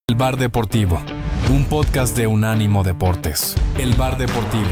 El Bar Deportivo, un podcast de Unánimo Deportes. El Bar Deportivo.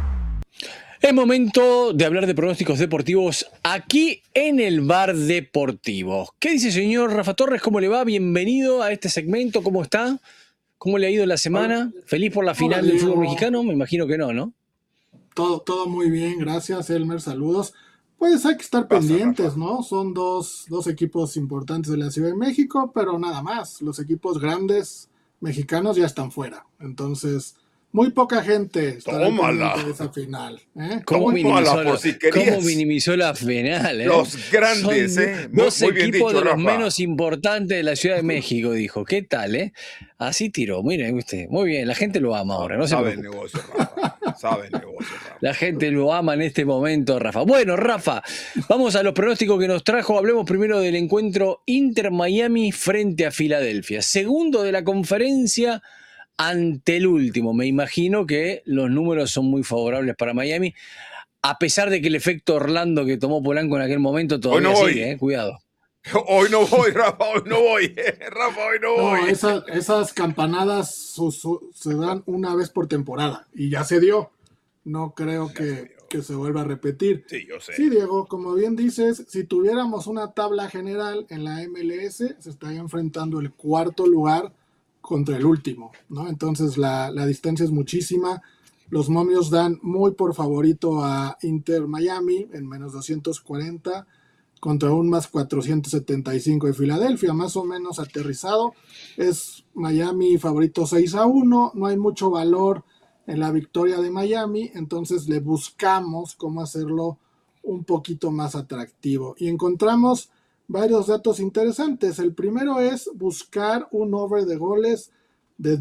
Es momento de hablar de pronósticos deportivos aquí en el Bar Deportivo. ¿Qué dice señor Rafa Torres? ¿Cómo le va? Bienvenido a este segmento. ¿Cómo está? ¿Cómo le ha ido la semana? ¿Feliz por la final del fútbol mexicano? Me imagino que no, ¿no? Todo muy bien, gracias Elmer, saludos. Pues hay que estar pendientes, Rafa. ¿no? Son dos equipos importantes de la Ciudad de México, pero nada más. Los equipos grandes mexicanos ya están fuera. Entonces, muy poca gente estará pendiente de esa final. ¿Cómo Muy minimizó, Tómala, por si querías. cómo minimizó la final? Los grandes, Son dos muy bien equipos dicho, de los Rafa. menos importantes de la Ciudad de México, dijo. ¿Qué tal, Así tiró, miren usted. Muy bien, la gente lo ama ahora, no se Sabe el preocupe. negocio, Rafa. Sabe el negocio, Rafa. La gente lo ama en este momento, Rafa. Bueno, Rafa, vamos a los pronósticos que nos trajo. Hablemos primero del encuentro Inter-Miami frente a Filadelfia. Segundo de la conferencia ante el último. Me imagino que los números son muy favorables para Miami, a pesar de que el efecto Orlando que tomó Polanco en aquel momento todavía Hoy no voy. sigue, cuidado. Hoy no voy, Rafa, hoy no voy. Rafa, hoy no voy. No, esas campanadas se dan una vez por temporada y ya se dio. No creo que se vuelva a repetir. Sí, yo sé. Sí, Diego, como bien dices, si tuviéramos una tabla general en la MLS, se estaría enfrentando el cuarto lugar contra el último, ¿no? Entonces la distancia es muchísima. Los momios dan muy por favorito a Inter Miami en menos 240 contra un más 475 de Filadelfia, más o menos aterrizado. Es Miami favorito 6-1, no hay mucho valor en la victoria de Miami, entonces le buscamos cómo hacerlo un poquito más atractivo. Y encontramos varios datos interesantes. El primero es buscar un over de goles de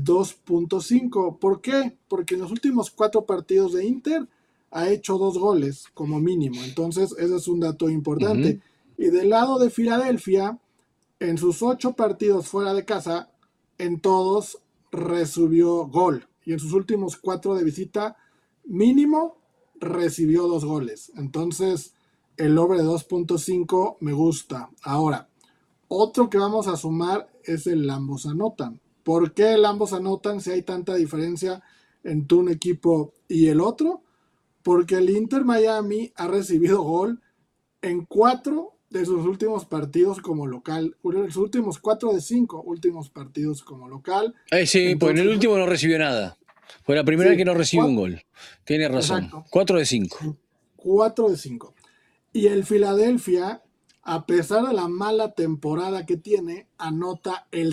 2.5. ¿Por qué? Porque en los últimos 4 partidos de Inter ha hecho 2 goles como mínimo. Entonces, ese es un dato importante. Y del lado de Filadelfia, en sus 8 partidos fuera de casa, en todos recibió gol. Y en sus últimos 4 de visita, mínimo recibió 2 goles. Entonces, el over de 2.5 me gusta. Ahora, otro que vamos a sumar es el ambos anotan. ¿Por qué el ambos anotan si hay tanta diferencia entre un equipo y el otro? Porque el Inter Miami ha recibido gol en 4 de sus últimos partidos como local, sus últimos 4 de 5 últimos partidos como local. Sí, Entonces, pues en el último no recibió nada. Fue la primera vez que no recibió un gol. Tiene razón. Exacto. 4 de 5. 4 de 5. Y el Filadelfia, a pesar de la mala temporada que tiene, anota el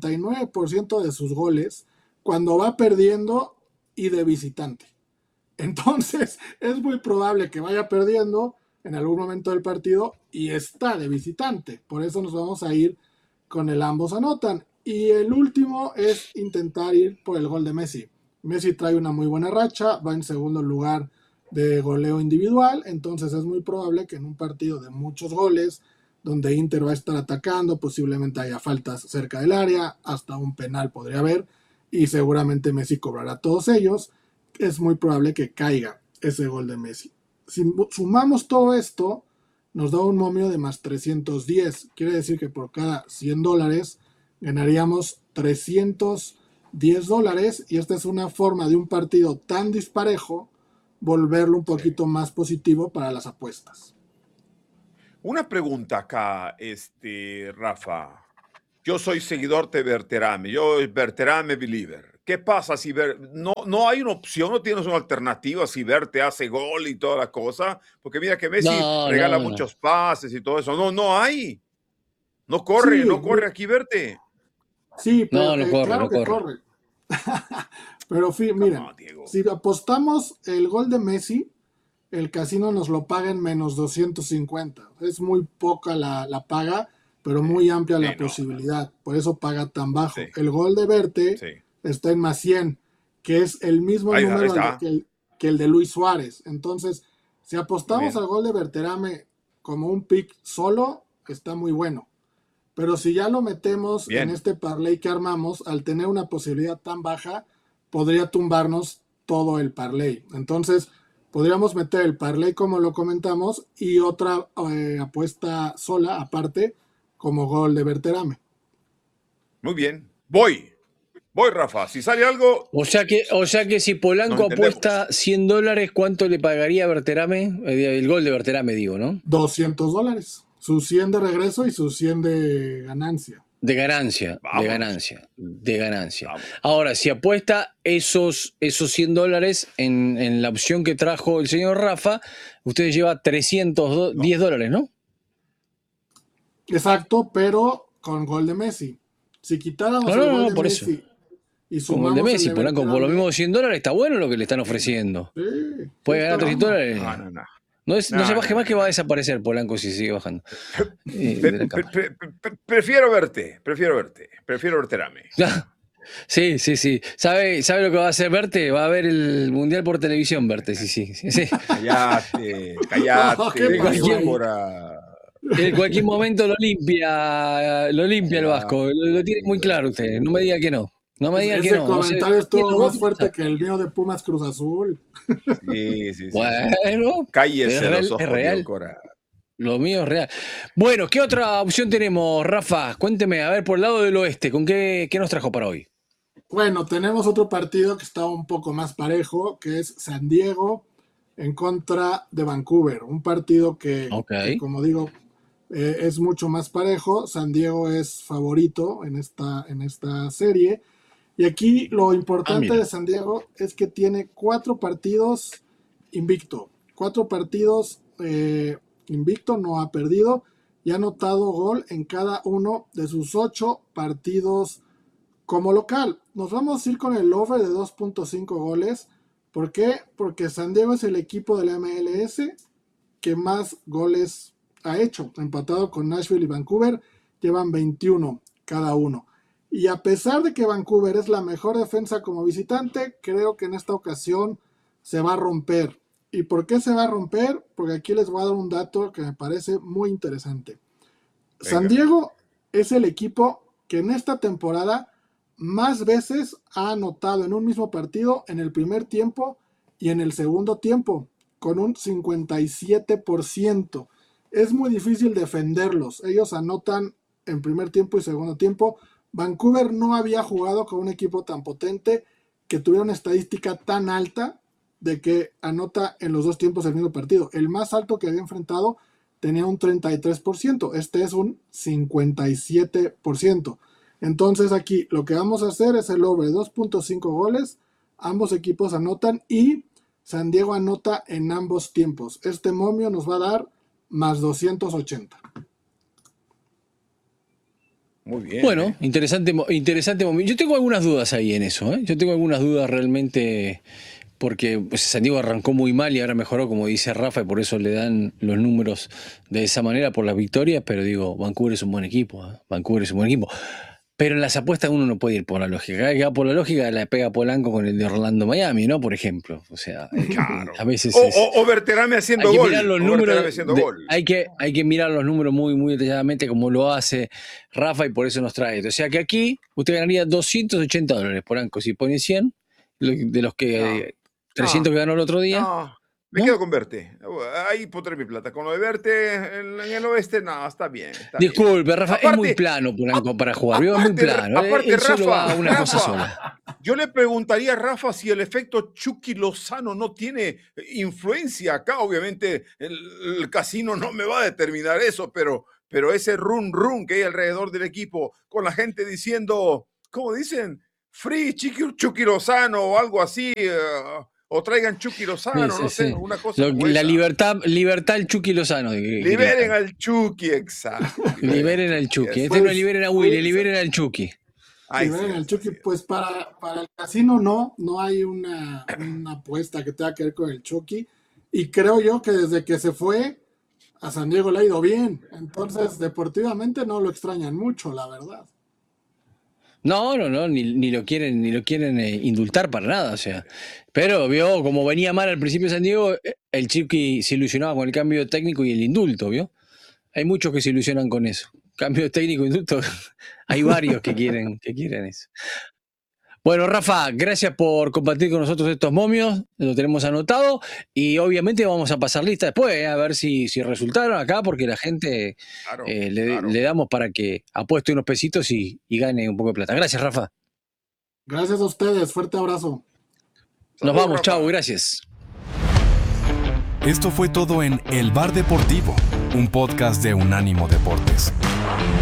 79% de sus goles cuando va perdiendo y de visitante. Entonces, es muy probable que vaya perdiendo en algún momento del partido y está de visitante. Por eso nos vamos a ir con el ambos anotan. Y el último es intentar ir por el gol de Messi. Messi trae una muy buena racha, va en segundo lugar de goleo individual, entonces es muy probable que en un partido de muchos goles, donde Inter va a estar atacando, posiblemente haya faltas cerca del área, hasta un penal podría haber, y seguramente Messi cobrará todos ellos, es muy probable que caiga ese gol de Messi. Si sumamos todo esto, nos da un momio de más 310. Quiere decir que por cada $100 ganaríamos $310. Y esta es una forma de un partido tan disparejo volverlo un poquito más positivo para las apuestas. Una pregunta acá, Rafa. Yo soy seguidor de Berterame. Yo Berterame believer. ¿Qué pasa si no hay una opción, no tienes una alternativa si Verte hace gol y toda la cosa? Porque mira que Messi regala muchos pases y todo eso. No hay. No corre aquí Verte. Sí, pero no corre, claro no que corre. Pero miren, si apostamos el gol de Messi, el casino nos lo paga en menos 250. Es muy poca la paga, pero muy amplia la posibilidad. Por eso paga tan bajo. Sí. El gol de Verte está en más 100, que es el mismo número que el de Luis Suárez. Entonces, si apostamos al gol de Berterame como un pick solo, está muy bueno. Pero si ya lo metemos en este parlay que armamos, al tener una posibilidad tan baja, podría tumbarnos todo el parlay. Entonces, podríamos meter el parlay como lo comentamos y otra apuesta sola, aparte, como gol de Berterame. Muy bien. Voy. Voy, Rafa. Si sale algo, O sea que si nos Polanco entendemos. apuesta $100, ¿cuánto le pagaría a Berterame? El gol de Berterame, digo, ¿no? $200. Sus 100 de regreso y sus 100 de ganancia. De ganancia, Vamos. de ganancia, de ganancia. Vamos. Ahora, si apuesta esos $100 en la opción que trajo el señor Rafa, usted lleva $310, ¿no? Exacto, pero con gol de Messi. Si quitáramos No, el no, gol no, de por eso. Messi y Como el sumamos de Messi, el Polanco, por lo Berterame, mismo $100 está bueno lo que le están ofreciendo. sí, Puede sí, ganar está $300. No, no, no. No se No, baje no, más que no, va a no. desaparecer Polanco si sigue bajando. Pre- De la cámara. Prefiero verte. Prefiero Berterame. Sí. ¿Sabe lo que va a hacer Verte? Va a ver el Mundial por televisión, Verte, sí. Cállate, ¿Qué pasó ahí? Cora. En cualquier momento lo limpia el Vasco. Lo tiene muy claro usted. No me diga que no. No me diga que Ese no. No sé, comentario estuvo ¿quién lo más va a fuerte pensar? que el mío de Pumas Cruz Azul. Sí. Bueno, Cállese es real, los ojos, es real. Diego Cora. Lo mío es real. Bueno, ¿qué otra opción tenemos, Rafa? Cuénteme, a ver, por el lado del oeste, ¿con qué nos trajo para hoy? Bueno, tenemos otro partido que está un poco más parejo, que es San Diego en contra de Vancouver. Un partido que como digo, es mucho más parejo. San Diego es favorito en esta serie. Y aquí lo importante de San Diego es que tiene 4 partidos invicto. 4 partidos invicto, no ha perdido y ha anotado gol en cada uno de sus 8 partidos como local. Nos vamos a ir con el over de 2.5 goles. ¿Por qué? Porque San Diego es el equipo de la MLS que más goles ha hecho. Empatado con Nashville y Vancouver, llevan 21 cada uno. Y a pesar de que Vancouver es la mejor defensa como visitante, creo que en esta ocasión se va a romper. ¿Y por qué se va a romper? Porque aquí les voy a dar un dato que me parece muy interesante. Venga. San Diego es el equipo que en esta temporada más veces ha anotado en un mismo partido en el primer tiempo y en el segundo tiempo, con un 57%. Es muy difícil defenderlos. Ellos anotan en primer tiempo y segundo tiempo. Vancouver no había jugado con un equipo tan potente que tuviera una estadística tan alta de que anota en los dos tiempos el mismo partido. El más alto que había enfrentado tenía un 33%. Este es un 57%. Entonces aquí lo que vamos a hacer es el over 2.5 goles. Ambos equipos anotan y San Diego anota en ambos tiempos. Este momio nos va a dar más 280. Muy bien. Bueno, interesante momento. Yo tengo algunas dudas ahí en eso, ¿eh? Yo tengo algunas dudas realmente porque pues, San Diego arrancó muy mal y ahora mejoró, como dice Rafa, y por eso le dan los números de esa manera por las victorias, pero digo, Vancouver es un buen equipo, ¿eh? Vancouver es un buen equipo. Pero en las apuestas uno no puede ir por la lógica. Cada vez que va por la lógica la pega Polanco con el de Orlando-Miami, ¿no? Por ejemplo. O sea, Claro. a veces O Berterame haciendo hay que gol. mirar los o números. Berterame haciendo gol. Hay que mirar los números muy, muy detalladamente como lo hace Rafa y por eso nos trae esto. O sea que aquí usted ganaría $280, Polanco. Si pone 100, de los que 300 que ganó el otro día. No, me ¿no? quedo con Verte. Ahí pondré mi plata. Con lo de Verte en el oeste, no, está bien. Disculpe, Rafa, es muy Aparte- plano Polanco para jugar. Veo muy plano. aparte, Él solo va a Rafa, una cosa Rafa. sola. Yo le preguntaría a Rafa si el efecto Chucky Lozano no tiene influencia acá. Obviamente el casino no me va a determinar eso, pero ese run que hay alrededor del equipo con la gente diciendo, ¿cómo dicen? Free Chucky Lozano o algo así, o traigan Chucky Lozano, Sí, no sí, sé, sí. una cosa como La esa. libertad al Chucky Lozano. Liberen al Chucky, exacto. Liberen al Chucky. Así No es. liberen a Willy, liberen al Chucky. Ay, Liberen sí, al Chucky, sí. pues para el casino no hay una apuesta que tenga que ver con el Chucky. Y creo yo que desde que se fue a San Diego le ha ido bien. Entonces, deportivamente no lo extrañan mucho, la verdad. No, ni lo quieren indultar para nada, o sea. Pero vio, como venía mal al principio San Diego, el Chucky se ilusionaba con el cambio de técnico y el indulto, ¿vio? Hay muchos que se ilusionan con eso. Cambio de técnico, indulto, hay varios que quieren eso. Bueno, Rafa, gracias por compartir con nosotros estos momios, lo tenemos anotado y obviamente vamos a pasar lista después, a ver si resultaron acá, porque la gente Claro, le claro. damos para que apueste unos pesitos y gane un poco de plata. Gracias, Rafa. Gracias a ustedes, fuerte abrazo. Nos vamos, Rafa. chao, gracias. Esto fue todo en El Bar Deportivo, un podcast de Unánimo Deportes.